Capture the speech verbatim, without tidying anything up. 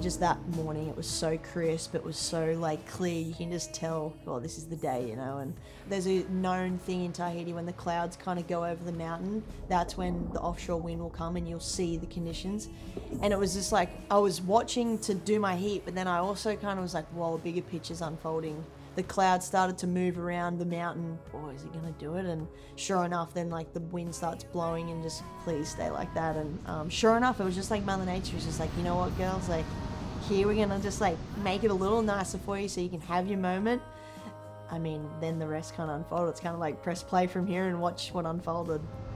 just that morning, it was so crisp, it was so like clear, you can just tell, well, this is the day, you know. And there's a known thing in Tahiti, when the clouds kind of go over the mountain, that's when the offshore wind will come and you'll see the conditions. And it was just like, I was watching to do my heat, but then I also kind of was like, well, a bigger picture's unfolding. The clouds started to move around the mountain. Oh, is it gonna do it? And sure enough, then like the wind starts blowing, and just please stay like that. And um, sure enough, it was just like Mother Nature was just like, you know what, girls, like here we're gonna just like make it a little nicer for you so you can have your moment. I mean, then the rest kind of unfolded. It's kind of like press play from here and watch what unfolded.